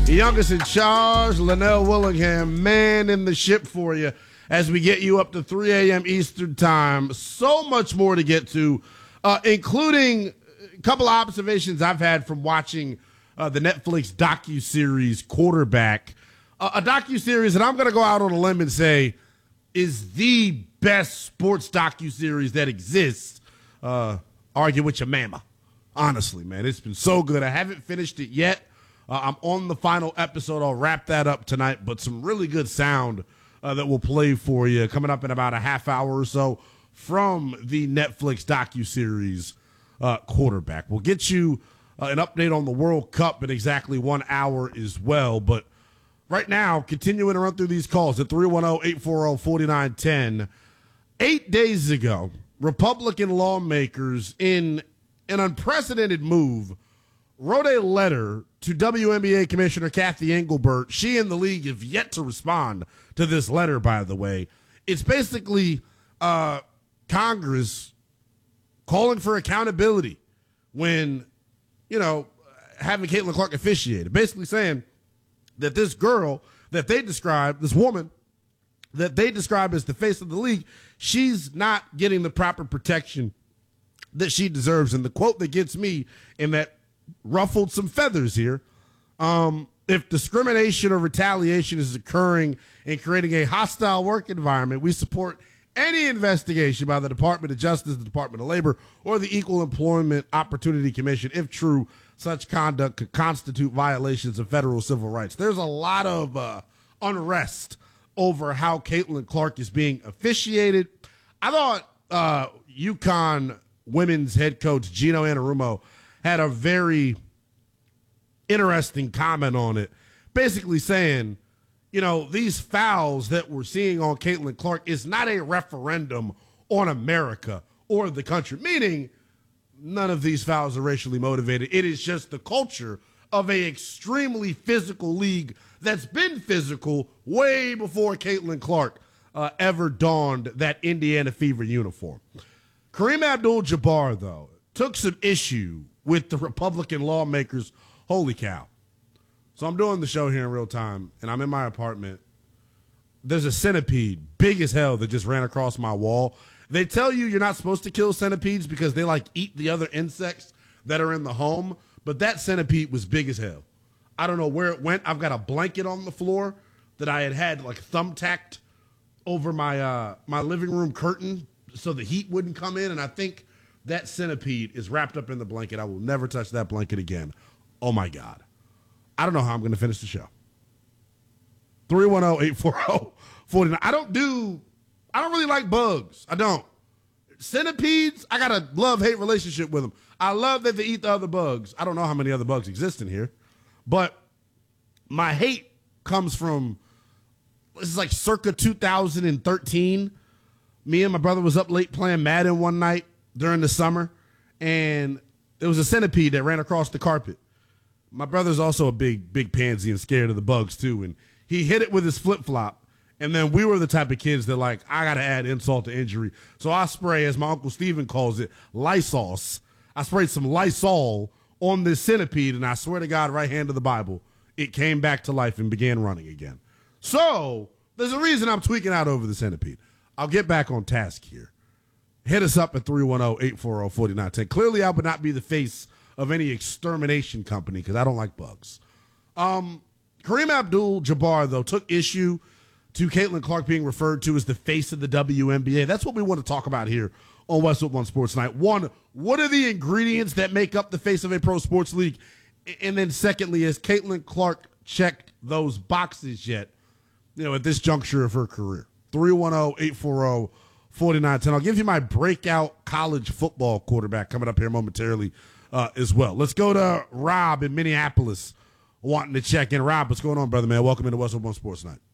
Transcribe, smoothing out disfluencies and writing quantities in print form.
The youngest in charge, Linnell Willingham, man in the ship for you as we get you up to 3 a.m. Eastern time. So much more to get to, including a couple of observations I've had from watching the Netflix docuseries Quarterback, a docuseries that I'm going to go out on a limb and say is the best sports docuseries that exists. Argue with your mama. Honestly, man, it's been so good. I haven't finished it yet. I'm on the final episode. I'll wrap that up tonight, but some really good sound that we'll play for you coming up in about a half hour or so from the Netflix docuseries Quarterback. We'll get you an update on the World Cup in exactly 1 hour as well. But right now, continuing to run through these calls at 310-840-4910. 8 days ago, Republican lawmakers, in an unprecedented move, wrote a letter to WNBA Commissioner Kathy Engelbert. She and the league have yet to respond to this letter, by the way. It's basically Congress calling for accountability when, having Caitlin Clark officiated. Basically saying that this girl that they describe, this woman that they describe as the face of the league, she's not getting the proper protection that she deserves. And the quote that gets me and that ruffled some feathers here, if discrimination or retaliation is occurring and creating a hostile work environment, we support any investigation by the Department of Justice, the Department of Labor, or the Equal Employment Opportunity Commission. If true, such conduct could constitute violations of federal civil rights. There's a lot of unrest over how Caitlin Clark is being officiated. I thought UConn women's head coach Gino Anarumo had a very interesting comment on it, basically saying, these fouls that we're seeing on Caitlin Clark is not a referendum on America or the country, meaning none of these fouls are racially motivated. It is just the culture of a extremely physical league that's been physical way before Caitlin Clark ever donned that Indiana Fever uniform. Kareem Abdul-Jabbar, though, took some issue with the Republican lawmakers. Holy cow. So I'm doing the show here in real time, and I'm in my apartment. There's a centipede, big as hell, that just ran across my wall. They tell you you're not supposed to kill centipedes because they, eat the other insects that are in the home, but that centipede was big as hell. I don't know where it went. I've got a blanket on the floor that I had thumbtacked over my my living room curtain so the heat wouldn't come in, and I think that centipede is wrapped up in the blanket. I will never touch that blanket again. Oh, my God. I don't know how I'm going to finish the show. 310-840-49. I don't really like bugs. I don't. Centipedes, I got a love-hate relationship with them. I love that they eat the other bugs. I don't know how many other bugs exist in here. But my hate comes from, this is circa 2013. Me and my brother was up late playing Madden one night during the summer, and there was a centipede that ran across the carpet. My brother's also a big pansy and scared of the bugs too, and he hit it with his flip-flop, and then we were the type of kids that I got to add insult to injury. So I spray, as my Uncle Steven calls it, Lysol. I sprayed some Lysol on this centipede, and I swear to God, right hand of the Bible, it came back to life and began running again. So there's a reason I'm tweaking out over the centipede. I'll get back on task here. Hit us up at 310-840-4910. Clearly, I would not be the face of any extermination company because I don't like bugs. Kareem Abdul-Jabbar, though, took issue to Caitlin Clark being referred to as the face of the WNBA. That's what we want to talk about here on Westwood One Sports Night. One, what are the ingredients that make up the face of a pro sports league? And then secondly, has Caitlin Clark checked those boxes yet, at this juncture of her career? 310-840-4910. I'll give you my breakout college football quarterback coming up here momentarily as well. Let's go to Rob in Minneapolis wanting to check in. Rob, what's going on, brother, man? Welcome into Westwood One Sports Night.